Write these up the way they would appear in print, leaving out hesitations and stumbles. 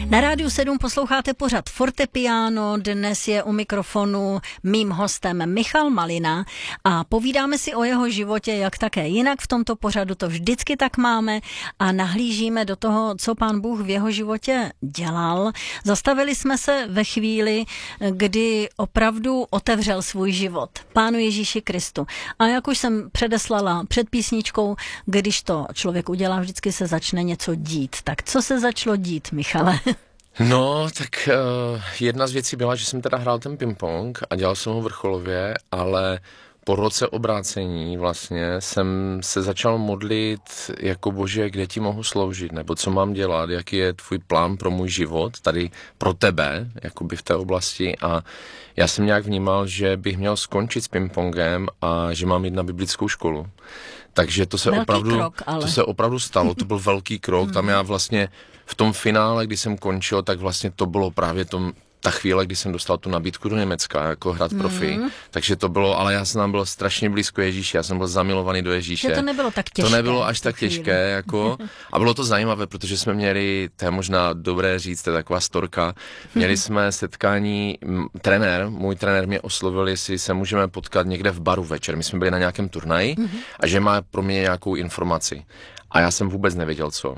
Na Rádiu 7 posloucháte pořad Fortepiano, dnes je u mikrofonu mým hostem Michal Malina a povídáme si o jeho životě, jak také jinak v tomto pořadu to vždycky tak máme a nahlížíme do toho, co Pán Bůh v jeho životě dělal. Zastavili jsme se ve chvíli, kdy opravdu otevřel svůj život Pánu Ježíši Kristu. A jak už jsem předeslala před písničkou, když to člověk udělá, vždycky se začne něco dít. Tak co se začalo dít, Michale? No, tak jedna z věcí byla, že jsem teda hrál ten ping-pong a dělal jsem ho vrcholově, ale po roce obrácení vlastně jsem se začal modlit jako Bože, kde ti mohu sloužit, nebo co mám dělat, jaký je tvůj plán pro můj život, tady pro tebe, jakoby v té oblasti, a já jsem nějak vnímal, že bych měl skončit s ping-pongem a že mám jít na biblickou školu. Takže to se opravdu stalo, to byl velký krok, tam já vlastně v tom finále, kdy jsem končil, tak vlastně to bylo právě ta chvíle, kdy jsem dostal tu nabídku do Německa, jako hrát profi. Takže to bylo, ale já jsem tam byl strašně blízko Ježíše, já jsem byl zamilovaný do Ježíše. Že to nebylo tak těžké. To nebylo až tak těžké, jako, a bylo to zajímavé, protože jsme měli, to je možná dobré říct, to je taková storka, měli jsme setkání, můj trenér mě oslovil, jestli se můžeme potkat někde v baru večer, my jsme byli na nějakém turnaji a že má pro mě nějakou informaci. A já jsem vůbec nevěděl, co.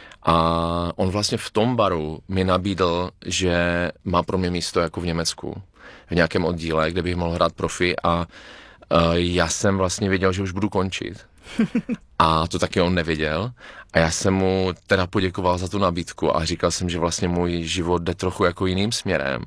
A on vlastně v tom baru mi nabídl, že má pro mě místo jako v Německu, v nějakém oddíle, kde bych mohl hrát profi, a já jsem vlastně věděl, že už budu končit. A to taky on nevěděl. A já jsem mu teda poděkoval za tu nabídku a říkal jsem, že vlastně můj život jde trochu jako jiným směrem.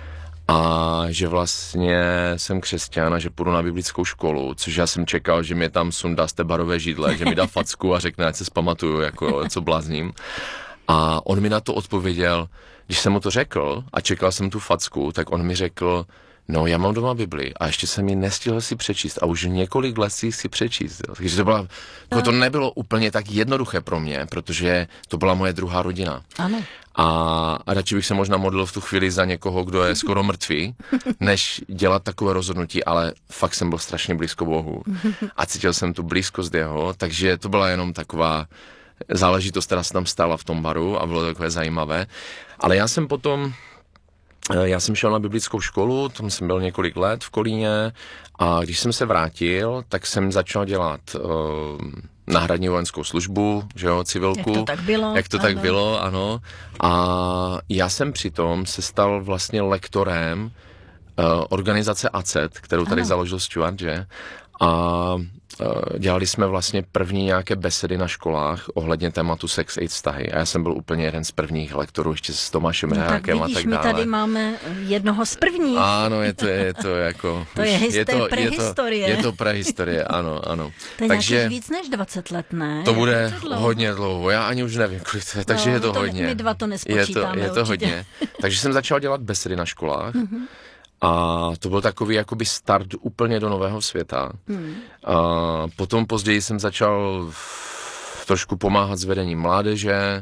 A že vlastně jsem křesťan a že půjdu na biblickou školu, což já jsem čekal, že mě tam sundá z té barové židle, že mi dá facku a řekne, ať se zpamatuju, jako co blázním. A on mi na to odpověděl, když jsem mu to řekl a čekal jsem tu facku, tak on mi řekl, no, já mám doma Bibli a ještě jsem ji nestihl si přečíst a už několik let si přečíst. Takže to nebylo úplně tak jednoduché pro mě, protože to byla moje druhá rodina. Ano. A radši bych se možná modlil v tu chvíli za někoho, kdo je skoro mrtvý, než dělat takové rozhodnutí, ale fakt jsem byl strašně blízko Bohu a cítil jsem tu blízkost jeho, takže to byla jenom taková záležitost, která se tam stala v tom baru a bylo to takové zajímavé. Ale já jsem šel na biblickou školu, tam jsem byl několik let v Kolíně a když jsem se vrátil, tak jsem začal dělat náhradní vojenskou službu, že jo, civilku. Jak to tak bylo, ano. A já jsem přitom se stal vlastně lektorem organizace ACET, kterou tady založil Stuart, že? A dělali jsme vlastně první nějaké besedy na školách ohledně tématu sex, AIDS, vztahy. A já jsem byl úplně jeden z prvních lektorů, ještě s Tomášem Řehákem a tak dále. My tady máme jednoho z prvních. Ano, je to jako... To je prehistorie. Je to prehistorie, ano. To je takže víc než 20 let, ne? To bude hodně dlouho, já ani už nevím, kolik to je, takže je to hodně. My dva to nespočítáme je to hodně. Takže jsem začal dělat besedy na školách. A to byl takový jakoby start úplně do nového světa. A potom později jsem začal trošku pomáhat s vedením mládeže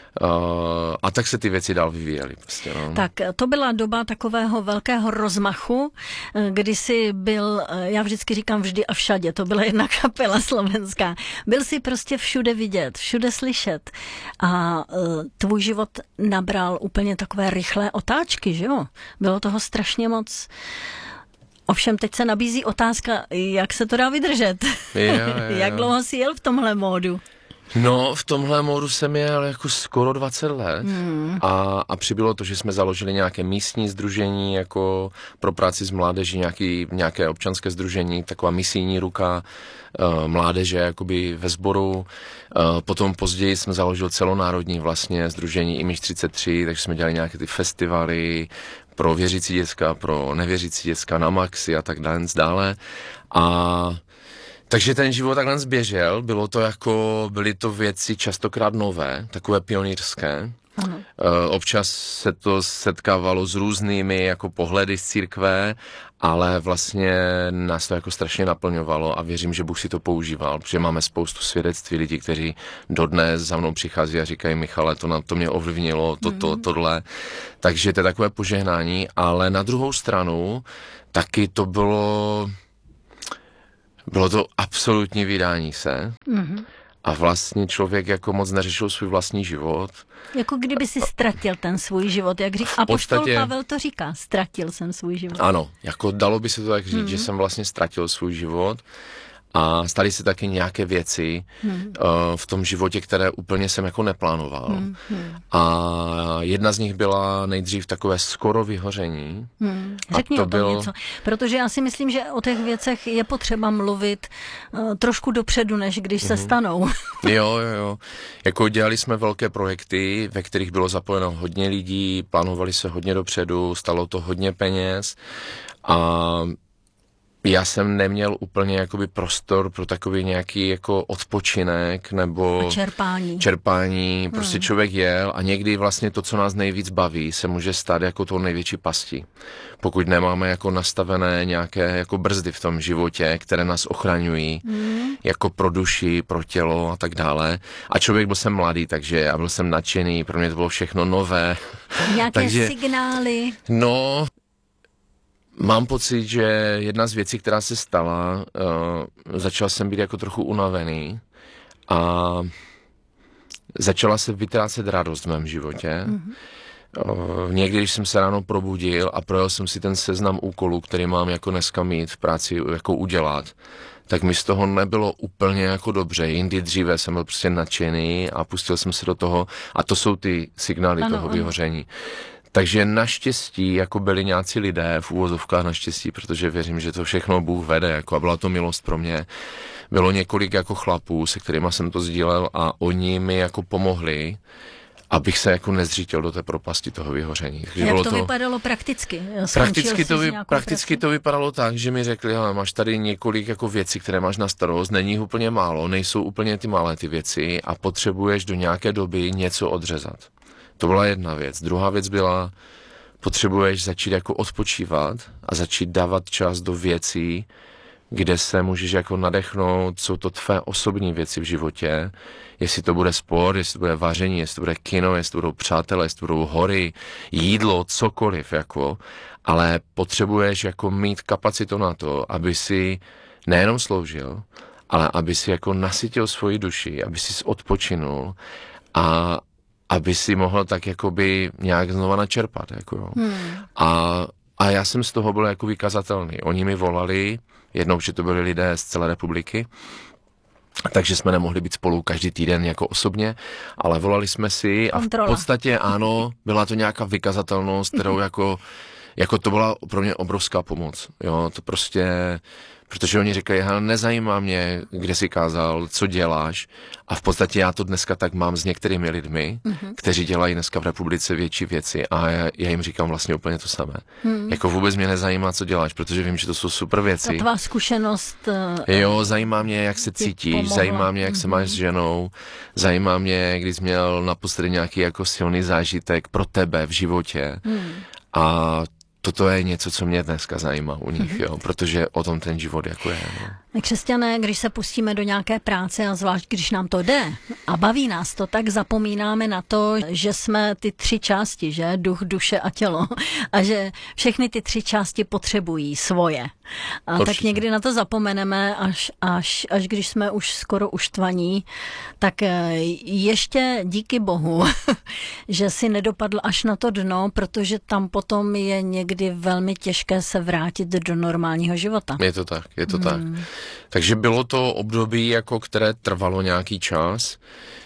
a tak se ty věci dál vyvíjely. Prostě, no. Tak to byla doba takového velkého rozmachu, kdy jsi byl, já vždycky říkám vždy a všade, to byla jedna kapela slovenská. Byl jsi prostě všude vidět, všude slyšet a tvůj život nabral úplně takové rychlé otáčky, že jo? Bylo toho strašně moc. Ovšem teď se nabízí otázka, jak se to dá vydržet? Jak dlouho jsi jel v tomhle módu? No, v tomhle módu jsem jel jako skoro 20 let a přibylo to, že jsme založili nějaké místní sdružení jako pro práci s mládeží, nějaké občanské sdružení, taková misijní ruka mládeže jakoby ve sboru. Potom později jsme založili celonárodní vlastně sdružení Image 33, takže jsme dělali nějaké ty festivaly pro věřící děcka, pro nevěřící děcka na Maxi a tak dále. Takže ten život takhle zběžel, byly to věci častokrát nové, takové pionýrské. Občas se to setkávalo s různými jako pohledy z církve, ale vlastně nás to jako strašně naplňovalo a věřím, že Bůh si to používal, protože máme spoustu svědectví lidí, kteří dodnes za mnou přichází a říkají, Michale, to mě ovlivnilo, tohle. Takže to je takové požehnání, ale na druhou stranu taky to bylo to absolutní vydání se. a vlastně člověk jako moc neřešil svůj vlastní život. Jako kdyby si ztratil ten svůj život, jak říká. Apoštol Pavel to říká, ztratil jsem svůj život. Ano, jako dalo by se to tak říct, že jsem vlastně ztratil svůj život. A staly se taky nějaké věci v tom životě, které úplně jsem jako neplánoval. A jedna z nich byla nejdřív takové skoro vyhoření. Řekni o tom něco, protože já si myslím, že o těch věcech je potřeba mluvit trošku dopředu, než když se stanou. Jo. Jako dělali jsme velké projekty, ve kterých bylo zapojeno hodně lidí, plánovali se hodně dopředu, stalo to hodně peněz a já jsem neměl úplně jakoby prostor pro takový nějaký jako odpočinek nebo čerpání. Prostě člověk jel a někdy vlastně to, co nás nejvíc baví, se může stát jako tou největší pastí. Pokud nemáme jako nastavené nějaké jako brzdy v tom životě, které nás ochraňují, jako pro duši, pro tělo a tak dále. A člověk byl jsem mladý, takže já byl jsem nadšený, pro mě to bylo všechno nové. Nějaké signály? No, mám pocit, že jedna z věcí, která se stala, začal jsem být jako trochu unavený a začala se vytrácet radost v mém životě. Někdy, když jsem se ráno probudil a projel jsem si ten seznam úkolů, který mám jako dneska mít v práci jako udělat, tak mi z toho nebylo úplně jako dobře. Jindy dříve jsem byl prostě nadšený a pustil jsem se do toho a to jsou ty signály toho vyhoření. Takže naštěstí jako byli nějací lidé v úvozovkách naštěstí, protože věřím, že to všechno Bůh vede jako a byla to milost pro mě. Bylo několik jako chlapů, se kterými jsem to sdílel a oni mi jako pomohli, abych se jako nezřítil do té propasti toho vyhoření. Takže jak to vypadalo prakticky? Prakticky to vypadalo tak, že mi řekli, hele, máš tady několik jako věcí, které máš na starost, není jich úplně málo, nejsou úplně ty malé ty věci a potřebuješ do nějaké doby něco odřezat. To byla jedna věc. Druhá věc byla, potřebuješ začít jako odpočívat a začít dávat čas do věcí, kde se můžeš jako nadechnout, jsou to tvé osobní věci v životě, jestli to bude sport, jestli to bude vaření, jestli to bude kino, jestli to budou přátelé, jestli to budou hory, jídlo, cokoliv, jako, ale potřebuješ jako mít kapacitu na to, aby si nejenom sloužil, ale aby si jako nasytil svoji duši, aby si odpočinul a aby si mohl tak jakoby nějak znova načerpat, jako jo. A já jsem z toho byl jako vykazatelný. Oni mi volali, jednou, že to byli lidé z celé republiky, takže jsme nemohli být spolu každý týden jako osobně, ale volali jsme si a v podstatě ano, byla to nějaká vykazatelnost, kterou jako to byla pro mě obrovská pomoc, jo, to prostě, protože oni říkají, hele, nezajímá mě, kde jsi kázal, co děláš a v podstatě já to dneska tak mám s některými lidmi, kteří dělají dneska v republice větší věci a já jim říkám vlastně úplně to samé. Jako vůbec mě nezajímá, co děláš, protože vím, že to jsou super věci. Ta tvá zkušenost jo, zajímá mě, jak se cítíš, pomohla. Zajímá mě, jak se máš s ženou, zajímá mě, když jsi měl naposledy nějaký jako silný zážitek pro tebe v životě a toto je něco, co mě dneska zajímá u nich, jo, protože o tom ten život jako je. No. Křesťané, když se pustíme do nějaké práce a zvlášť, když nám to jde a baví nás to, tak zapomínáme na to, že jsme ty tři části, že? Duch, duše a tělo. A že všechny ty tři části potřebují svoje. A tak někdy na to zapomeneme, až když jsme už skoro uštvaní, tak ještě díky Bohu, že si nedopadl až na to dno, protože tam potom je někdy velmi těžké se vrátit do normálního života. Je to tak. Takže bylo to období, jako které trvalo nějaký čas,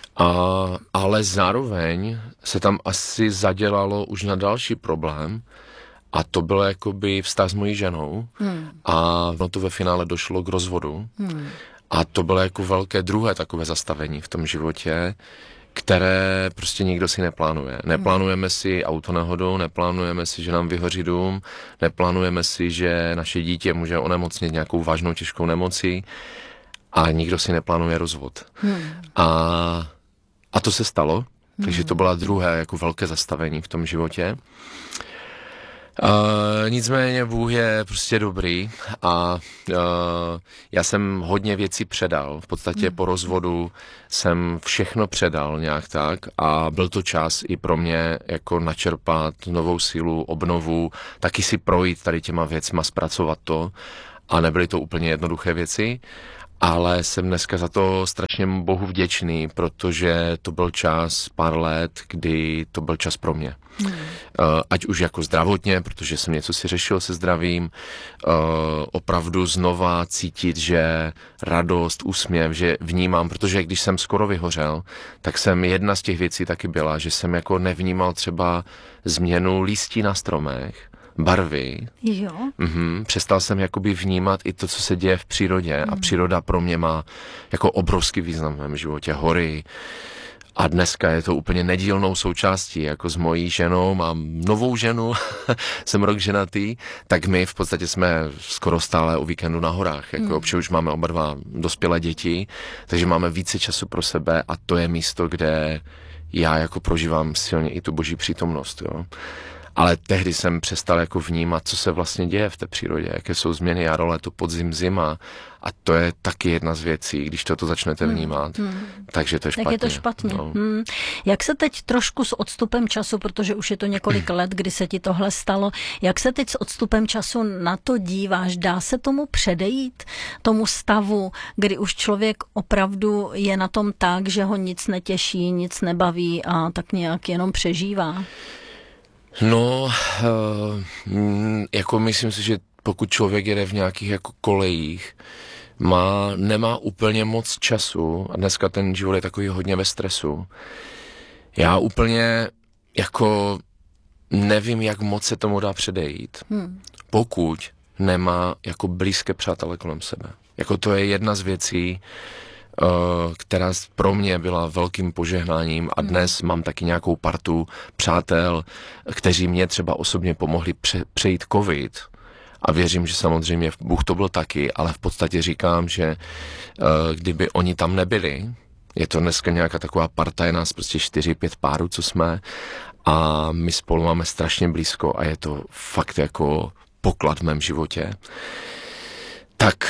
ale zároveň se tam asi zadělalo už na další problém a to bylo jakoby vztah s mojí ženou a no to ve finále došlo k rozvodu a to bylo jako velké druhé takové zastavení v tom životě, které prostě nikdo si neplánuje. Neplánujeme si autonehodu, neplánujeme si, že nám vyhoří dům, neplánujeme si, že naše dítě může onemocnit nějakou vážnou těžkou nemocí a nikdo si neplánuje rozvod. A to se stalo, takže to byla druhé jako velké zastavení v tom životě. Nicméně Bůh je prostě dobrý a já jsem hodně věcí předal. V podstatě po rozvodu jsem všechno předal nějak tak a byl to čas i pro mě jako načerpat novou sílu, obnovu, taky si projít tady těma věcma, zpracovat to a nebyly to úplně jednoduché věci. ale jsem dneska za to strašně Bohu vděčný, protože to byl čas, pár let, kdy to byl čas pro mě. Ať už jako zdravotně, protože jsem něco si řešil se zdravím, opravdu znova cítit, že radost, úsměv, že vnímám, protože když jsem skoro vyhořel, tak jsem jedna z těch věcí taky byla, že jsem jako nevnímal třeba změnu listí na stromech, barvy. Jo. Přestal jsem jakoby vnímat i to, co se děje v přírodě a příroda pro mě má jako obrovský význam v mém životě. Hory. A dneska je to úplně nedílnou součástí, jako s mojí ženou, mám novou ženu, jsem rok ženatý, tak my v podstatě jsme skoro stále o víkendu na horách, jako protože už máme oba dva dospělé děti, takže máme více času pro sebe a to je místo, kde já jako prožívám silně i tu boží přítomnost, jo. Ale tehdy jsem přestal jako vnímat, co se vlastně děje v té přírodě, jaké jsou změny jaro, léto, podzim, zima. A to je taky jedna z věcí, když toto začnete vnímat. Takže to je špatně. Tak je to špatně. No. Jak se teď trošku s odstupem času, protože už je to několik let, kdy se ti tohle stalo, jak se teď s odstupem času na to díváš? Dá se tomu předejít, tomu stavu, kdy už člověk opravdu je na tom tak, že ho nic netěší, nic nebaví a tak nějak jenom přežívá? No, jako myslím si, že pokud člověk jede v nějakých jako kolejích, nemá úplně moc času a dneska ten život je takový hodně ve stresu. Já úplně jako nevím, jak moc se tomu dá předejít, pokud nemá jako blízké přátelé kolem sebe. Jako to je jedna z věcí, která pro mě byla velkým požehnáním a dnes mám taky nějakou partu přátel, kteří mě třeba osobně pomohli přejít covid a věřím, že samozřejmě Bůh to byl taky, ale v podstatě říkám, že kdyby oni tam nebyli, je to dneska nějaká taková parta, je nás prostě 4-5 párů, co jsme a my spolu máme strašně blízko a je to fakt jako poklad v mém životě. Tak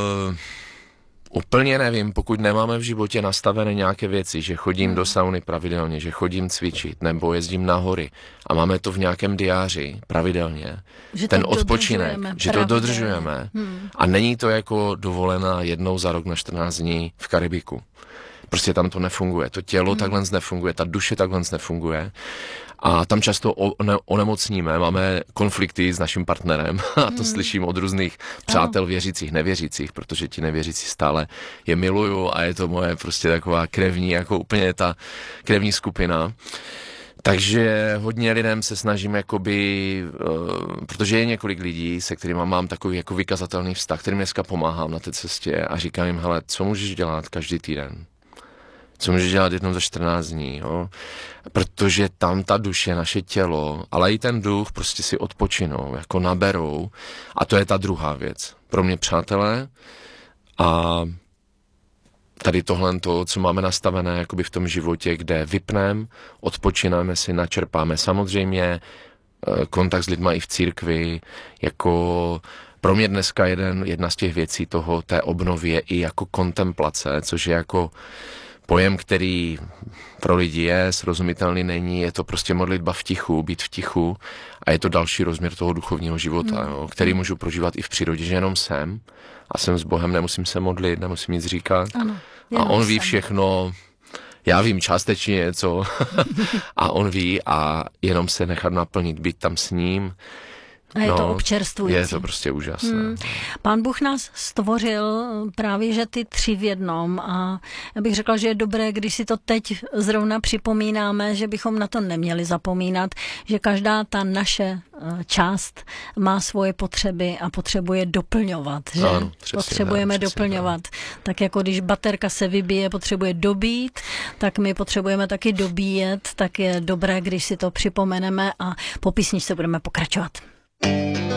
úplně nevím, pokud nemáme v životě nastavené nějaké věci, že chodím do sauny pravidelně, že chodím cvičit nebo jezdím na hory a máme to v nějakém diáři pravidelně, že ten odpočinek, že to dodržujeme a není to jako dovolená jednou za rok na 14 dní v Karibiku. Prostě tam to nefunguje, to tělo takhle nefunguje, ta duše takhle nefunguje a tam často onemocníme, máme konflikty s naším partnerem a to slyším od různých přátel věřících, nevěřících, protože ti nevěřící stále je miluju a je to moje prostě taková krevní, jako úplně ta krevní skupina. Takže hodně lidem se snažím jakoby, protože je několik lidí, se kterými mám takový jako vykazatelný vztah, kterým dneska pomáhám na té cestě a říkám jim, hele, co můžeš dělat každý týden? Co můžeš dělat jednou za 14 dní, jo? Protože tam ta duše, naše tělo, ale i ten duch prostě si odpočinou, jako naberou a to je ta druhá věc. Pro mě přátelé a tady tohle to, co máme nastavené jakoby v tom životě, kde vypneme, odpočínáme si, načerpáme. Samozřejmě kontakt s lidma i v církvi, jako pro mě dneska jedna z těch věcí té obnovy je i jako kontemplace, což je jako pojem, který pro lidi je, srozumitelný není, je to prostě modlitba v tichu, být v tichu a je to další rozměr toho duchovního života, jo, který můžu prožívat i v přírodě, že jenom jsem a jsem s Bohem, nemusím se modlit, nemusím nic říkat a on ví všechno, já vím částečně něco a on ví a jenom se nechat naplnit, být tam s ním. A je to občerstvující. Je to prostě úžasné. Pán Bůh nás stvořil právě, že ty 3 v jednom a já bych řekla, že je dobré, když si to teď zrovna připomínáme, že bychom na to neměli zapomínat, že každá ta naše část má svoje potřeby a potřebuje doplňovat. Že? Ano, přesně, potřebujeme doplňovat. Tak jako když baterka se vybije, potřebuje dobít, tak my potřebujeme taky dobíjet, tak je dobré, když si to připomeneme a po písničce budeme pokračovat.